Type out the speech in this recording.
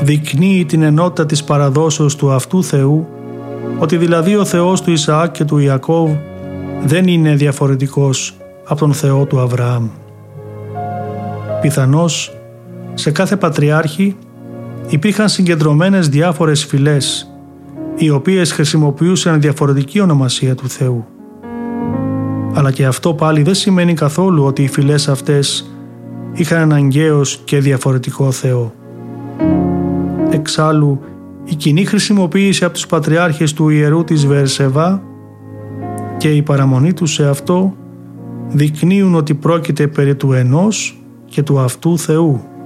δεικνύει την ενότητα της παραδόσεως του αυτού Θεού, ότι δηλαδή ο Θεός του Ισαάκ και του Ιακώβ δεν είναι διαφορετικός από τον Θεό του Αβραάμ. Πιθανώς σε κάθε πατριάρχη υπήρχαν συγκεντρωμένες διάφορες φυλές, οι οποίες χρησιμοποιούσαν διαφορετική ονομασία του Θεού. Αλλά και αυτό πάλι δεν σημαίνει καθόλου ότι οι φυλές αυτές είχαν αναγκαίως και διαφορετικό Θεό. Εξάλλου, η κοινή χρησιμοποίηση από τους πατριάρχες του ιερού της Βεερσεβά και η παραμονή τους σε αυτό δεικνύουν ότι πρόκειται περί του ενός και του αυτού Θεού.